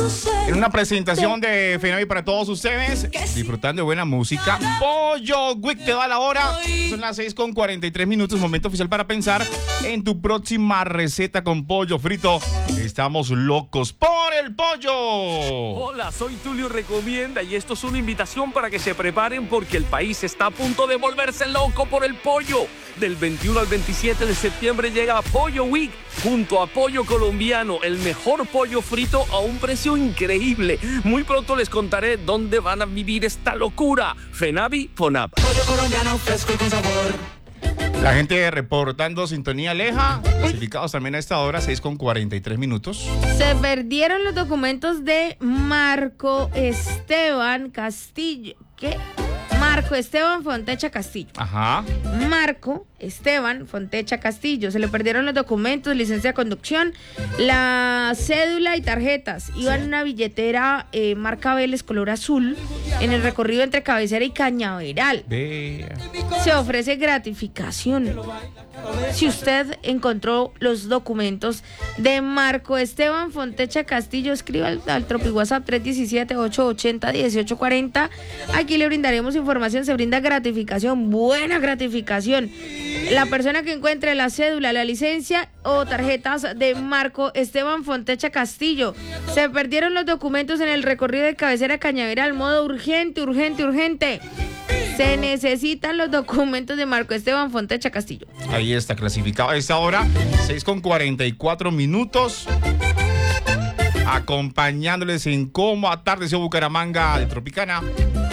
En una presentación de Fenavi para todos ustedes, disfrutando de buena música. Pollo Week te da la hora. Son las 6:43, momento oficial para pensar en tu próxima receta con pollo frito. Estamos locos por el pollo. Hola, soy Tulio Recomienda y esto es una invitación para que se preparen porque el país está a punto de volverse loco por el pollo. Del 21 al 27 de septiembre llega Pollo Week junto a Pollo Colombiano, el mejor pollo frito a un precio increíble. Muy pronto les contaré dónde van a vivir esta locura. Fenavi, Fonab. Pollo colombiano fresco y con sabor. La gente reportando sintonía Leja, clasificados también a esta hora, 6:43. Se perdieron los documentos de Marco Esteban Castillo. ¿Qué? Marco Esteban Fontecha Castillo. Ajá. Marco Esteban Fontecha Castillo. Se le perdieron los documentos, licencia de conducción, la cédula y tarjetas. Iba en una billetera marca Vélez color azul en el recorrido entre Cabecera y Cañaveral. Vea. Se ofrece gratificación si usted encontró los documentos de Marco Esteban Fontecha Castillo. Escriba al Tropi WhatsApp 317-880-1840. Aquí le brindaremos información. Se brinda gratificación, buena gratificación. La persona que encuentre la cédula, la licencia o tarjetas de Marco Esteban Fontecha Castillo. Se perdieron los documentos en el recorrido de Cabecera a Cañaveral. Modo urgente. Se necesitan los documentos de Marco Esteban Fontecha Castillo. Ahí está clasificado a esta hora, 6:44. Acompañándoles en Cómo Atardeció Bucaramanga de Tropicana.